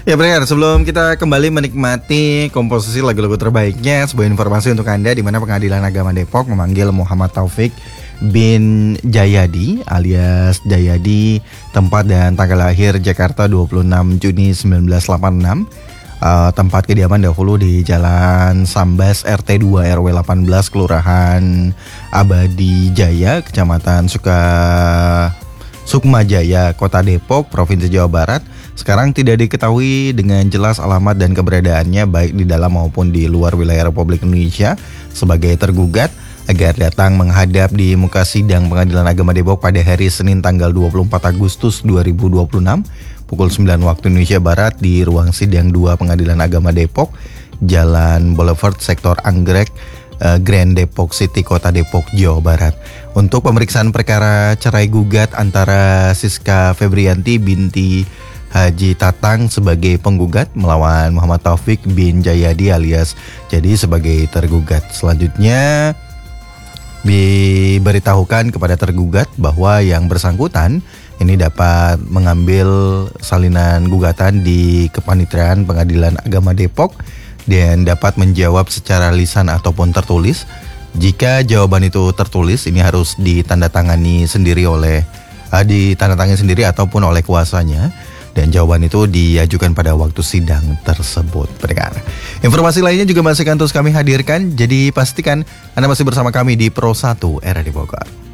Ya pendengar, sebelum kita kembali menikmati komposisi lagu-lagu terbaiknya, sebuah informasi untuk Anda di mana Pengadilan Agama Depok memanggil Muhammad Taufik bin Jayadi alias Jayadi, tempat dan tanggal lahir Jakarta 26 Juni 1986. Tempat kediaman dahulu di Jalan Sambas RT 2 RW 18 Kelurahan Abadi Jaya, Kecamatan Sukma Jaya, Kota Depok, Provinsi Jawa Barat. Sekarang tidak diketahui dengan jelas alamat dan keberadaannya baik di dalam maupun di luar wilayah Republik Indonesia sebagai tergugat agar datang menghadap di muka sidang Pengadilan Agama Depok pada hari Senin tanggal 24 Agustus 2026 pukul 9 waktu Indonesia Barat di ruang sidang 2 Pengadilan Agama Depok, Jalan Boulevard, Sektor Anggrek, Grand Depok City, Kota Depok, Jawa Barat. Untuk pemeriksaan perkara cerai gugat antara Siska Febrianti binti Haji Tatang sebagai penggugat melawan Muhammad Taufik bin Jayadi alias jadi sebagai tergugat. Selanjutnya diberitahukan kepada tergugat bahwa yang bersangkutan ini dapat mengambil salinan gugatan di Kepanitiaan Pengadilan Agama Depok dan dapat menjawab secara lisan ataupun tertulis. Jika jawaban itu tertulis, ini harus ditandatangani sendiri ataupun oleh kuasanya. Dan jawaban itu diajukan pada waktu sidang tersebut. Pendengar, informasi lainnya juga masih akan terus kami hadirkan. Jadi pastikan Anda masih bersama kami di Pro 1 Era di Bogor.